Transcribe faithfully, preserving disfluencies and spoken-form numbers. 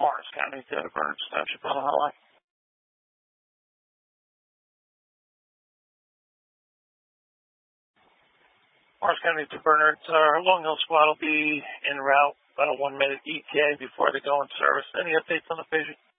Morris County to Bernard Township on the hotline. Morris County to Bernard, our Long Hill squad will be en route about a one minute E T A before they go in service. Any updates on the patient?